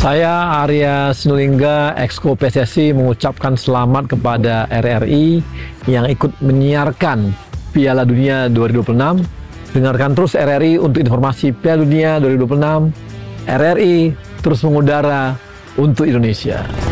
Saya Arya Sinulinga, Exco PSSI mengucapkan selamat kepada RRI yang ikut menyiarkan Piala Dunia 2026. Dengarkan terus RRI untuk informasi Piala Dunia 2026. RRI terus mengudara untuk Indonesia.